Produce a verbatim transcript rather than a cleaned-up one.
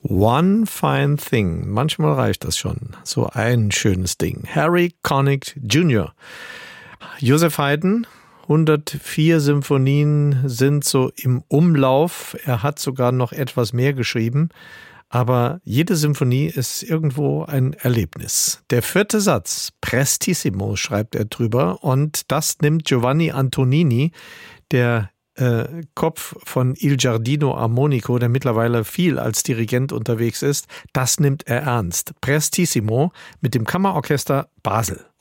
One Fine Thing. Manchmal reicht das schon. So ein schönes Ding. Harry Connick Junior Joseph Haydn, hundertvier Symphonien sind so im Umlauf. Er hat sogar noch etwas mehr geschrieben. Aber jede Symphonie ist irgendwo ein Erlebnis. Der vierte Satz, Prestissimo, schreibt er drüber. Und das nimmt Giovanni Antonini, der äh, Kopf von Il Giardino Armonico, der mittlerweile viel als Dirigent unterwegs ist, das nimmt er ernst. Prestissimo mit dem Kammerorchester Basel.